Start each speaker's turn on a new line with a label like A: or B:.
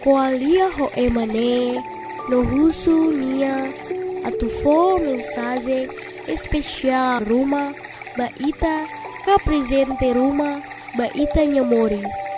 A: koalia ho emane no husu nia atufo mensaje especial Ruma baita ka presente Ruma baita nyamoris